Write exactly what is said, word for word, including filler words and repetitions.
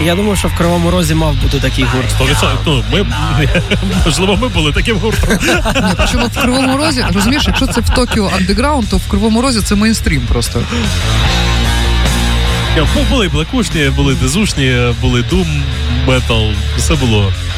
Я думаю, що в Кривому Розі мав бути такий гурт. сто відсотків. Ну, ми, можливо, ми були таким гуртом. Ні, причому в Кривому Розі, розумієш, якщо це в Токіо андеграунд, то в Кривому Розі це мейнстрім просто. Були блекушні, були дезушні, були дум, метал, все було.